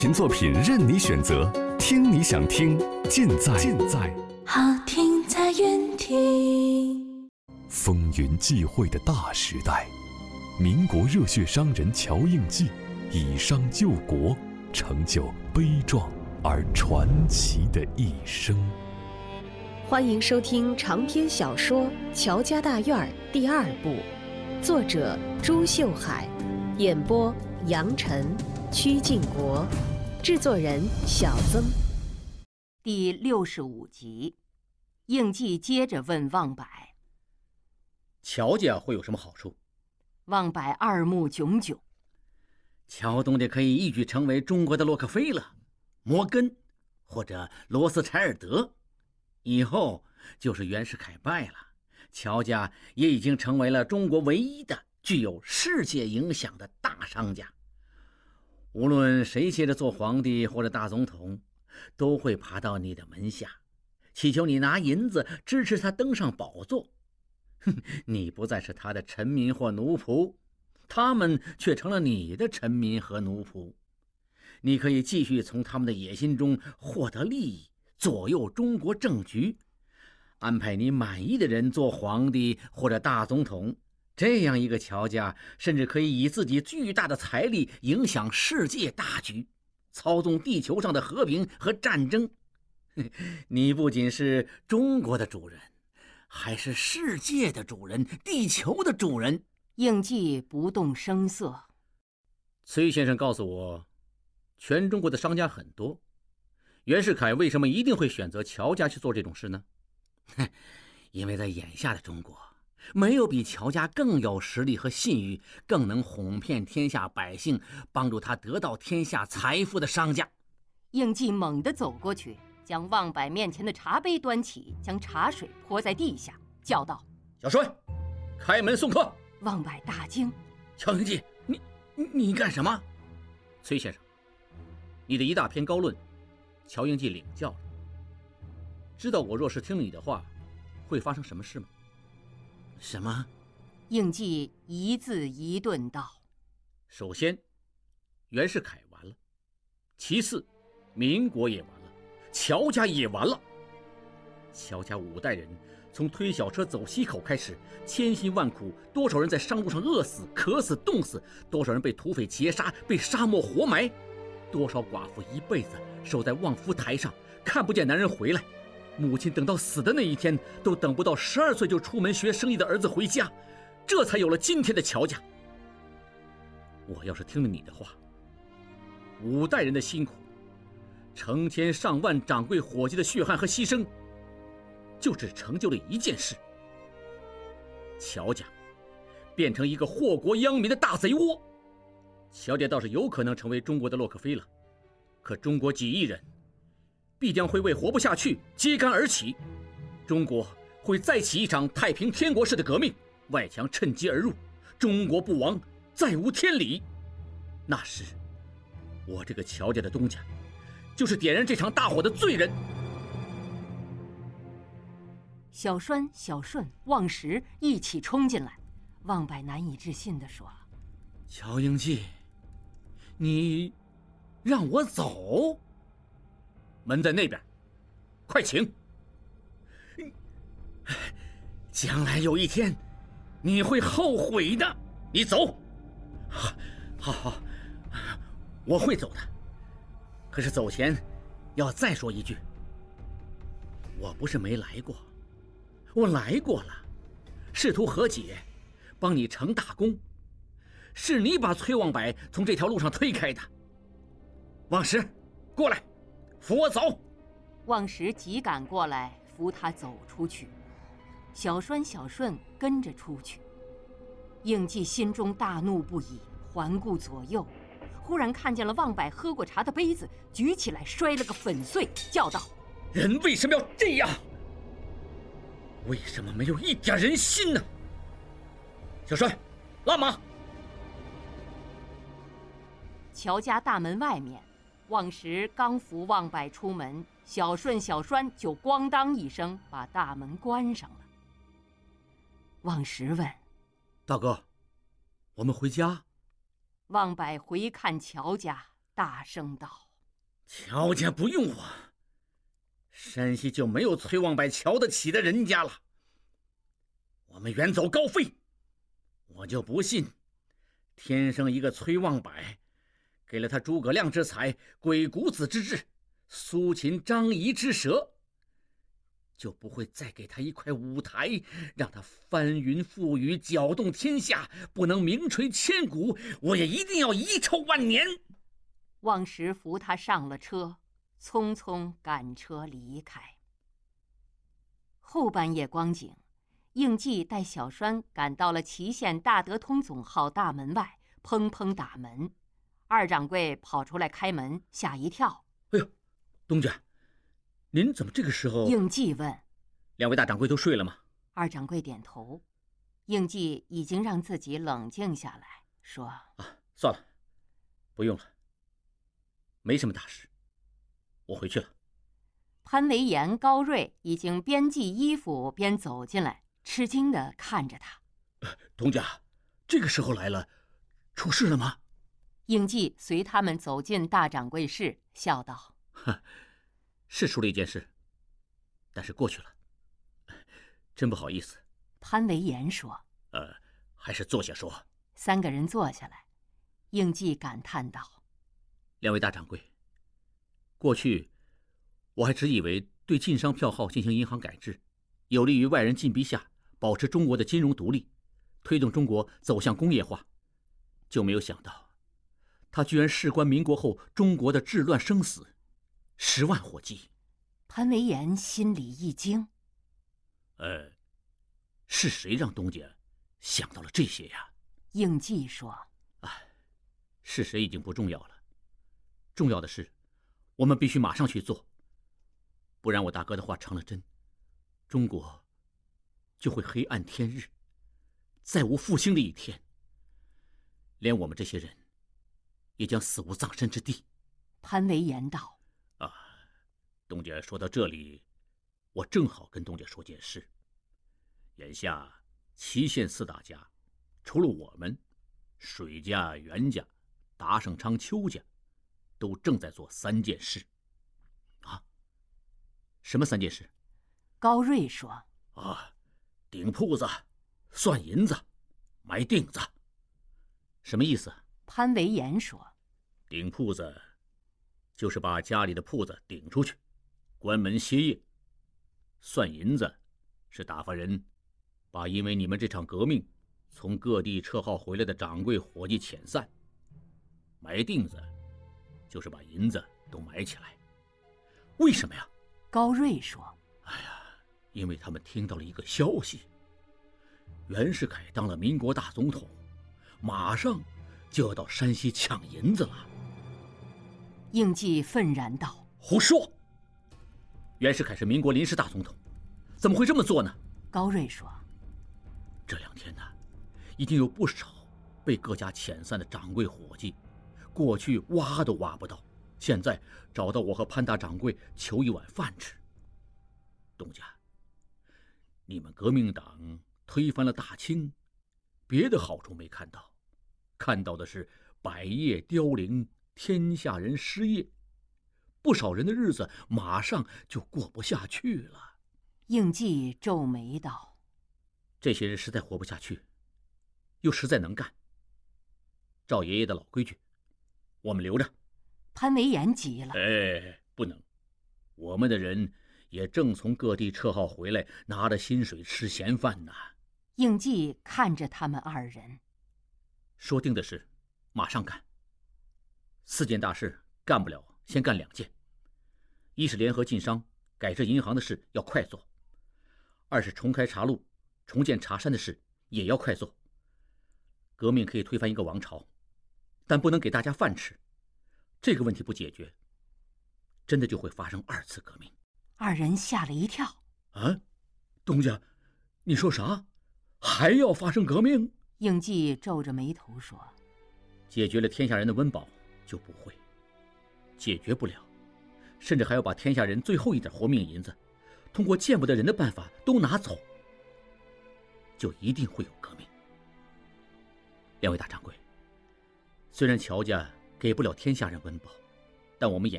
新作品任你选择，听你想听，尽在好听在云听。 风云际会的大时代，民国热血商人乔应记以商救国，成就悲壮而传奇的一生。 欢迎收听长篇小说《乔家大院》第2部，作者朱秀海，演播杨晨、曲靖国，制作人小曾。 第65集，应季接着问望柏：“ 乔家会有什么好处？” 望柏二目炯炯。 乔东家可以一举成为中国的洛克菲勒、摩根或者罗斯柴尔德，以后就是袁世凯败了，乔家也已经成为了中国唯一的具有世界影响的大商家。无论谁接着做皇帝或者大总统，都会爬到你的门下，祈求你拿银子支持他登上宝座。你不再是他的臣民或奴仆，他们却成了你的臣民和奴仆。你可以继续从他们的野心中获得利益，左右中国政局，安排你满意的人做皇帝或者大总统。这样一个乔家，甚至可以以自己巨大的财力影响世界大局，操纵地球上的和平和战争。你不仅是中国的主人，还是世界的主人，地球的主人。 应季不动声色。 崔先生告诉我，全中国的商家很多，袁世凯为什么一定会选择乔家去做这种事呢？因为在眼下的中国，没有比乔家更有实力和信誉，更能哄骗天下百姓，帮助他得到天下财富的商家。 应季猛地走过去，将望柏面前的茶杯端起，将茶水泼在地下，叫道：“ 小帅，开门送客。” 望柏大惊：“ 乔应记，你干什么？”崔先生，你的一大篇高论，乔应记领教了。知道我若是听了你的话，会发生什么事吗？什么？ 应季一字一顿道：“ 首先，袁世凯完了；其次，民国也完了，乔家也完了。乔家5代人，从推小车走西口开始，千辛万苦，多少人在商路上饿死、渴死、冻死，多少人被土匪劫杀，被沙漠活埋，多少寡妇一辈子守在望夫台上，看不见男人回来。母亲等到死的那一天，都等不到12岁就出门学生意的儿子回家，这才有了今天的乔家。我要是听了你的话，5代人的辛苦，成千上万掌柜伙计的血汗和牺牲，就只成就了一件事：乔家变成一个祸国殃民的大贼窝。乔家倒是有可能成为中国的洛克菲勒，可中国几亿人必将会为活不下去揭竿而起，中国会再起一场太平天国式的革命，外强趁机而入，中国不亡，再无天理。那时，我这个乔家的东家，就是点燃这场大火的罪人。 小栓、小顺、望石一起冲进来，望柏难以置信地说：“ 乔应记，你让我走？门在那边，快请。将来有一天，你会后悔的。你走。好，我会走的。可是走前，要再说一句，我不是没来过，我来过了，试图和解，帮你成大功。是你把崔望柏从这条路上推开的。望石，过来，扶我走。” 望石急赶过来，扶他走出去。小栓、小顺跟着出去。应季心中大怒不已，环顾左右，忽然看见了望柏喝过茶的杯子，举起来摔了个粉碎，叫道：“ 人为什么要这样？为什么没有一点人心呢？”小帅，拉马。 乔家大门外面，望石刚扶望柏出门，小顺、小栓就咣当一声把大门关上了。望石问：“ 大哥，我们回家？” 望柏回看乔家，大声道：“ 乔家不用我，山西就没有崔望柏瞧得起的人家了。我们远走高飞，我就不信天生一个崔望柏，给了他诸葛亮之才、鬼谷子之智、苏秦张仪之舌，就不会再给他一块舞台，让他翻云覆雨、搅动天下，不能名垂千古，我也一定要遗臭万年。 望时扶他上了车，匆匆赶车离开。后半夜光景，应季带小栓赶到了祁县大德通总号大门外，砰砰打门。二掌柜跑出来开门，吓一跳：“ 哎呦，东家，您怎么这个时候？” 应季问：“ 两位大掌柜都睡了吗？” 二掌柜点头。应季已经让自己冷静下来，说：“ 啊，算了，不用了，没什么大事，我回去了。” 潘维言、高瑞已经边系衣服边走进来，吃惊地看着他：“ 东家，这个时候来了，出事了吗？” 应季随他们走进大掌柜室，笑道：“ 是出了一件事，但是过去了，真不好意思。” 潘维言说：“ 还是坐下说。” 三个人坐下来，应季感叹道：“ 两位大掌柜，过去我还只以为对晋商票号进行银行改制，有利于外人禁逼下保持中国的金融独立，推动中国走向工业化，就没有想到他居然事关民国后中国的治乱生死，10万火急。” 潘维言心里一惊：“ 是谁让东家想到了这些呀？” 应季说：“ 是谁已经不重要了，重要的是我们必须马上去做，不然我大哥的话成了真，中国就会黑暗天日，再无复兴的一天，连我们这些人也将死无葬身之地。” 潘维言道：“ 东家说到这里，我正好跟东家说件事。眼下祁县4大家，除了我们，水家、袁家、达盛昌、邱家，都正在做3件事。”什么3件事？ 高瑞说：“ 顶铺子、算银子、埋锭子。”什么意思？ 潘维言说：“ 顶铺子就是把家里的铺子顶出去，关门歇业；算银子是打发人把因为你们这场革命从各地撤号回来的掌柜伙计遣散；埋锭子就是把银子都埋起来。为什么呀？” 高瑞说：“ 因为他们听到了一个消息，袁世凯当了民国大总统，马上就要到山西抢银子了。” 应季愤然道：“ 胡说！袁世凯是民国临时大总统，怎么会这么做呢？” 高瑞说：“ 这2天呢，已经有不少被各家遣散的掌柜伙计，过去挖都挖不到，现在找到我和潘大掌柜求一碗饭吃。东家，你们革命党推翻了大清，别的好处没看到，看到的是百业凋零，天下人失业，不少人的日子马上就过不下去了。” 应季皱眉道：“ 这些人实在活不下去，又实在能干，照爷爷的老规矩，我们留着。” 潘维言急了：“ 不能，我们的人也正从各地撤号回来，拿着薪水吃闲饭呢。” 应季看着他们2人， 说定的事，马上干。4件大事干不了，先干2件。一是联合晋商改制银行的事要快做；2是重开茶路、重建茶山的事也要快做。革命可以推翻一个王朝，但不能给大家饭吃。这个问题不解决，真的就会发生2次革命。 2人吓了一跳：“ 东家，你说啥？还要发生革命？” 应季皱着眉头说：“ 解决了天下人的温饱就不会，解决不了，甚至还要把天下人最后一点活命银子，通过见不得人的办法都拿走，就一定会有革命。2位大掌柜，虽然乔家给不了天下人温饱，但我们眼